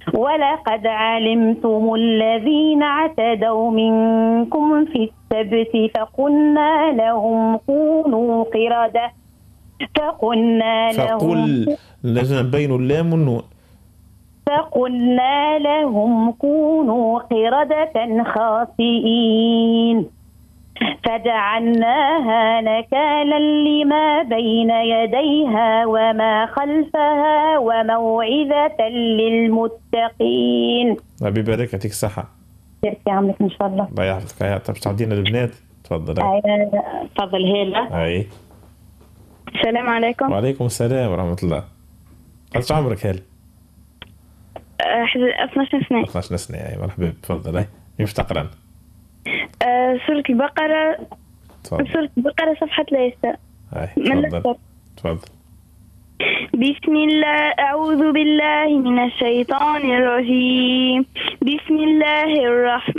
ولقد علمتم الذين اعتدوا منكم في السبت فقلنا لهم كونوا قردة لازم نبينوا اللام والنون. فقلنا لهم كونوا قردة خاسئين فجعلناها نكالا لما بين يديها وما خلفها وموعظة للمتقين. ربي يبارك، يعطيك الصحة. شكرا عملك إن شاء الله. الله يحفظك. طب تعدينا البنات؟ تفضل. تفضل هلا. أي. السلام عليكم. وعليكم السلام ورحمة الله. قد عمرك هلا؟ 12 سنة. 12 سنة. أي مرحبا. تفضل. مش تقرأ؟ سورة البقرة. تفضل. سورة البقرة صفحة 3. تفضل. بسم الله. أعوذ بالله من الشيطان الرجيم. بسم الله الرحمن